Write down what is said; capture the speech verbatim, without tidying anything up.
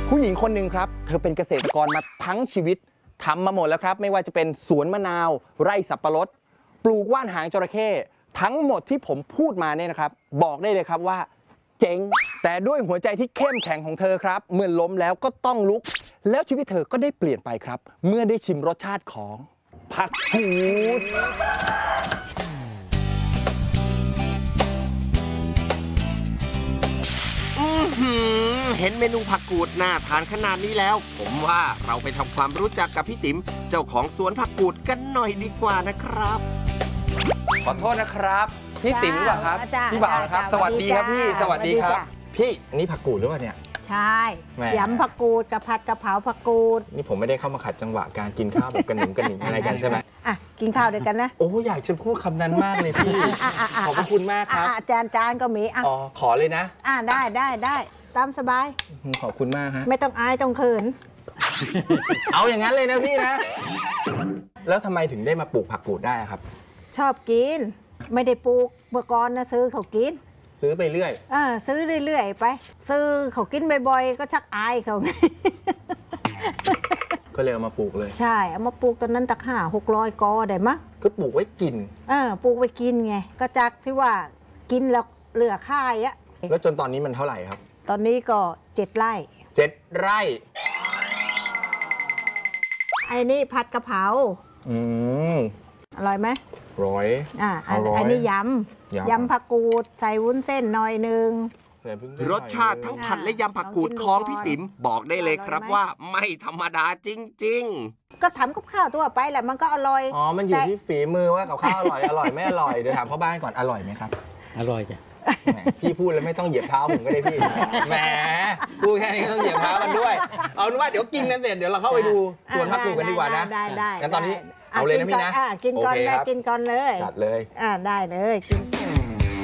ผู้หญิงคนหนึ่งครับเธอเป็นเกษตรกรมาทั้งชีวิตทำมาหมดแล้วครับไม่ว่าจะเป็นสวนมะนาวไร่สับปะรดปลูกว่านหางจระเข้ทั้งหมดที่ผมพูดมาเนี่ยนะครับบอกได้เลยครับว่าเจ๋งแต่ด้วยหัวใจที่เข้มแข็งของเธอครับเมื่อล้มแล้วก็ต้องลุกแล้วชีวิตเธอก็ได้เปลี่ยนไปครับเมื่อได้ชิมรสชาติของผักกูดเห็นเมนูผักกูดน่าทานขนาดนี้แล้วผมว่าเราไปทำความรู้จักกับพี่ติ๋มเจ้าของสวนผักกูดกันหน่อยดีกว่านะครับขอโทษนะครับพี่ติ๋มหรือเปล่าครับพี่บ่าวนะครับสวัสดีครับพี่สวัสดีครับพี่นี่ผักกูดหรือเปล่าเนี่ยใช่ยำผักกูดกะผัดกะเพราผักกูดนี่ผมไม่ได้เข้ามาขัดจังหวะการกินข้าวแบบกระหนึ่งกระหนึ่งอะไรกันใช่ไหมอ่ะกินข้าวด้วยกันนะโอ้อยากจะพูดคำนั้นมากเลยพี่ขอบคุณมากครับจานจานก็มีอ๋อขอเลยนะอ่ะได้ได้ได้ตามสบายขอบคุณมากฮะไม่ต้องอายต้องเขินเอาอย่างนั้นเลยนะพี่นะแล้วทำไมถึงได้มาปลูกผักกูดได้ครับชอบกินไม่ได้ปลูกเมื่อก่อนนะซื้อเขากินซื้อไปเรื่อยเออซื้อเรื่อยๆไปซื้อเขากินบ่อยๆก็ชักอายเขาไงก็เลยเอามาปลูกเลยใช่เอามาปลูกตอนนั้นตักห้าหกร้อยกอได้มั้งก็ปลูกไว้กินเออปลูกไว้กินไงก็จากที่ว่ากินแล้วเหลือค่ายอะแล้วจนตอนนี้มันเท่าไหร่ครับตอนนี้ก็เจ็ดไร่เจ็ดไร่ไอ้นี่ผัดกะเพราอืมอร่อยไหมร้อยอ่าอันนี้ยำยำผักกูดใส่วุ้นเส้นหน่อยนึงรสชาติทั้งผัดและยำผักกูดของพี่ติ๋มบอกได้เลยครับว่าไม่ธรรมดาจริงๆก็ทำกับข้าวทั่วไปแหละมันก็อร่อยอ๋อมันอยู่ที่ฝีมือว่ากับข้าวอร่อยอร่อยไม่อร่อยเดี๋ยวถามพ่อบ้านก่อนอร่อยไหมครับอร่อยจ้ะพี่พูดแล้วไม่ต้องเหยียบเท้าผมก็ได้พี่แหมพูดแค่นี้ก็ต้องเหยียบเท้ามันด้วยเอาเป็นว่าเดี๋ยวกินกันเสร็จเดี๋ยวเราเข้าไปดูสวนผักกูดกันดีกว่านะได้ได้งั้นตอนนี้เอาเลยนะพี่นะกินก่อนได้กินก่อนเลยจัดเลยอ่าได้เลยกิน